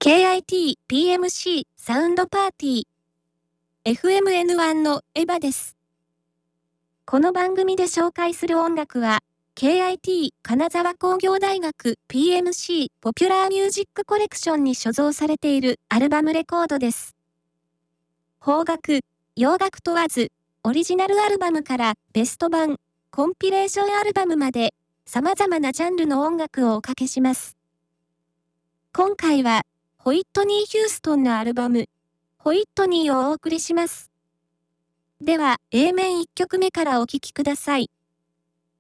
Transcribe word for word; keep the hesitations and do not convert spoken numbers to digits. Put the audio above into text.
ケーアイティーピーエムシー サウンドパーティー エフエムエヌワン のエヴァです。この番組で紹介する音楽は ケーアイティー 金沢工業大学 ピーエムシー ポピュラーミュージックコレクションに所蔵されているアルバムレコードです。邦楽、洋楽問わず、オリジナルアルバムからベスト版、コンピレーションアルバムまで様々なジャンルの音楽をおかけします。今回はホイットニー・ヒューストンのアルバム、ホイットニーをお送りします。では、エー 面いっきょくめからお聴きください。